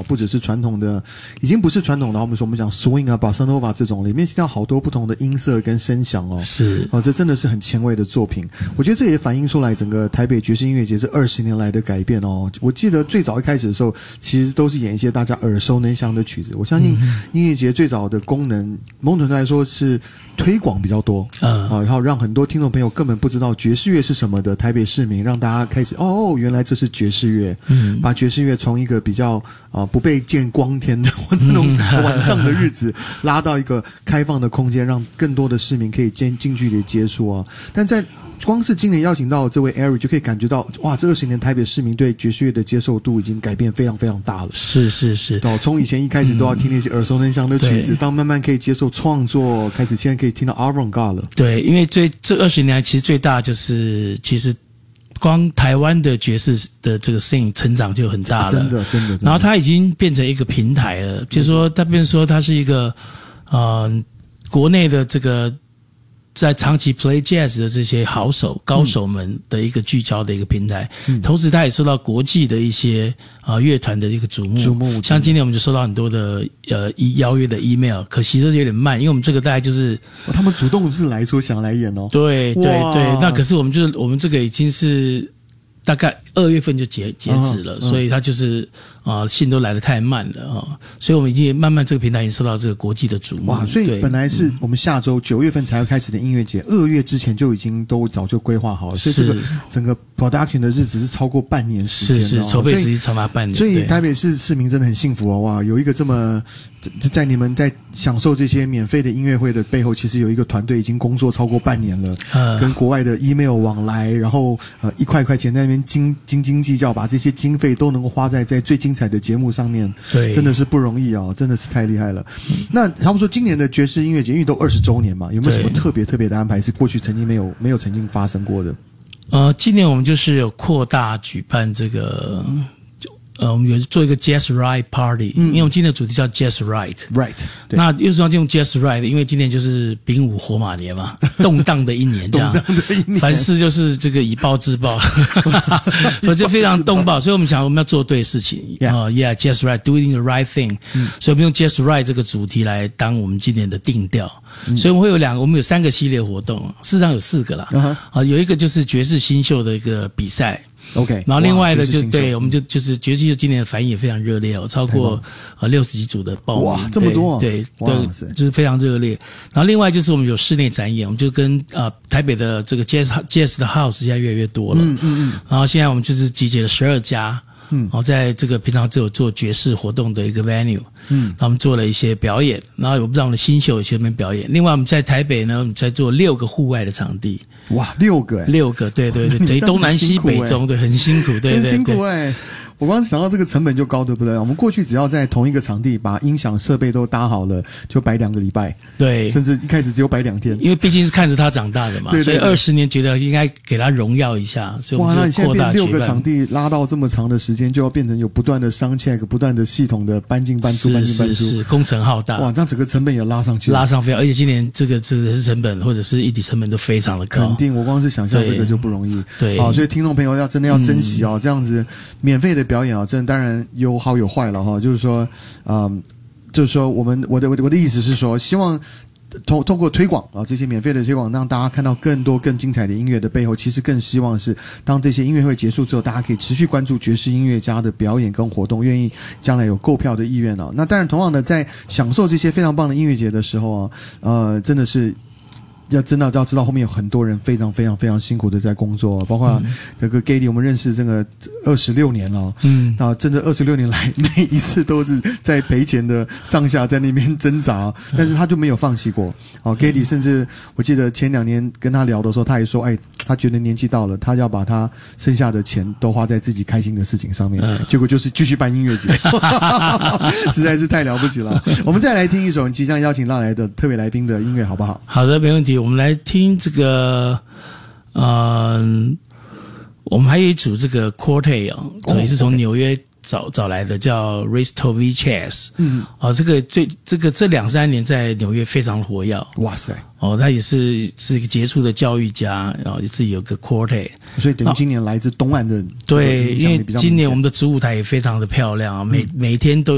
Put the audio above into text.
不只是传统的，已经不是传统的，我们讲 swing 啊、bossa nova 这种，里面听到好多不同的音色跟声响哦。 是这真的是很前卫的作品。我觉得这也反映出来整个台北爵士音乐节这20年来的改变哦。我记得最早一开始的时候，其实都是演一些大家耳熟能详的曲子。我相信音乐节最早的功能，某种程度来说是推广比较多然后让很多听众朋友根本不知道爵士乐是什么的台北市民，让大家开始原来这是爵士乐，把爵士乐从一个比较不被见光天的那种晚上的日子拉到一个开放的空间，让更多的市民可以近距离接触啊。但在光是今年邀请到这位 Eric 就可以感觉到，哇，这20年台北市民对爵士乐的接受度已经改变非常非常大了。 是从以前一开始都要听那些耳熟能详的曲子，到慢慢可以接受创作，开始现在可以听到 avant-garde 了。 对，因为这20年来其实最大就是其实光台湾的爵士的这个scene成长就很大了， 真的。 然后它已经变成一个平台了，就是说它变成说它是一个国内的这个在长期 play jazz 的这些高手们的一个聚焦的一个平台，同时它也受到国际的一些乐团的一个瞩目。像今天我们就收到很多的邀约的 email， 可惜这有点慢，因为我们这个大概就是他们主动是来说想来演哦。 对，那可是我们这个已经是大概2月份就截止了，所以它就是信都来得太慢了所以我们已经慢慢这个平台已经受到这个国际的瞩目。 哇，所以本来是我们下周9月份才要开始的音乐节，2月之前就已经都早就规划好了，所以这个整个 production 的日子是超过半年时间是筹备时间长达半年。 所以台北市民真的很幸福哦，哇，有一个这么在你们在享受这些免费的音乐会的背后，其实有一个团队已经工作超过半年了，跟国外的 email 往来，然后一块钱在那边斤斤计较，把这些经费都能够花在最精彩的节目上面， 对， 真的是不容易真的是太厉害了。那差不多说今年的爵士音乐节，因为都20周年嘛，有没有什么特别的安排是过去曾经没有曾经发生过的？ 今年我们就是有扩大举办这个。我们有做一个 Jazz Ride Party，因为我们今天的主题叫 Jazz Ride。那又是要用 Jazz Ride， 因为今年就是丙午火马年嘛，动荡的一年这样，凡事就是这个以暴制暴，所以就非常动暴。所以我们想我们要做对事情，Jazz Ride doing the right thing，所以我们用 Jazz Ride 这个主题来当我们今年的定调。所以我们有3个系列活动，事实上有4个啦。有一个就是爵士新秀的一个比赛。 OK， 然后另外的我们就是爵士今年的反应也非常热烈超过60几组的报名， 哇，这么多， 对，就是非常热烈。然后另外就是我们有室内展演，我们就跟台北的这个 jazz 的 house 现在越来越多了，然后现在我们就是集结了12家。在这个平常只有做爵士活动的一个 venue，然后我们做了一些表演，然后我们让我们的新秀有些边表演。另外我们在台北呢，我们在做6个户外的场地。 哇，6个 ，6个，对，等东南西北中，对，很辛苦，对， 很辛苦我刚刚想到这个成本就高，对不对？我们过去只要在同一个场地把音响设备都搭好了，就摆2个礼拜， 对， 甚至一开始只有摆2天， 因为毕竟是看着他长大的嘛，所以20年觉得应该给他荣耀一下，所以我们就哇，那你现在变6个场地拉到这么长的时间，就要变成有不断的sound check，不断的系统的搬进搬出， 是工程浩大， 哇，那整个成本也拉上去， 非常，而且今年这个人事成本或者是一体成本都非常的高， 肯定，我光是想象这个就不容易， 对， 所以听众朋友真的要珍惜这样子免费的表演真的当然有好有坏了就是说我的意思是说，希望透过推广这些免费的推广，让大家看到更多更精彩的音乐的背后，其实更希望是当这些音乐会结束之后，大家可以持续关注爵士音乐家的表演跟活动，愿意将来有购票的意愿那当然同样的，在享受这些非常棒的音乐节的时候真的是真的要知道后面有很多人非常非常非常辛苦的在工作，包括这个 Gady， 我们认识这个26年了，那真的26年来每一次都是在赔钱的上下在那边挣扎，但是他就没有放弃过。Gady 甚至我记得前2年跟他聊的时候，他也说，他觉得年纪到了，他要把他剩下的钱都花在自己开心的事情上面，结果就是继续办音乐节，实在是太了不起了。我们再来听一首即将邀请到来的特别来宾的音乐，好不好？ 好的，没问题。我们来听这个，我们还有一组这个 quartet 也是从纽约找来的，叫 Ristovich。这2-3年在纽约非常活跃。 哇塞！ 他也是一个杰出的教育家，然后也自己有个 quartet。 所以等于今年来自东岸的， 对，因为今年我们的主舞台也非常的漂亮每天都